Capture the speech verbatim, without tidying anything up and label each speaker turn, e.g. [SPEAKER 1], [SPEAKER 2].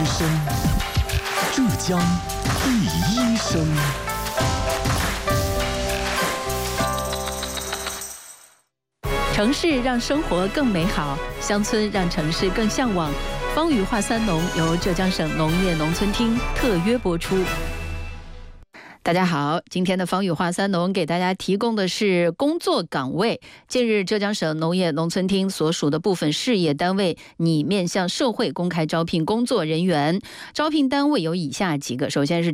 [SPEAKER 1] 之声，浙江第一声。
[SPEAKER 2] 城市让生活更美好，乡村让城市更向往。方语话三农由浙江省农业农村厅特约播出。大家好，今天的方语话三农给大家提供的是工作岗位。近日，浙江省农业农村厅所属的部分事业单位拟面向社会公开招聘工作人员，招聘单位有以下几个，首先是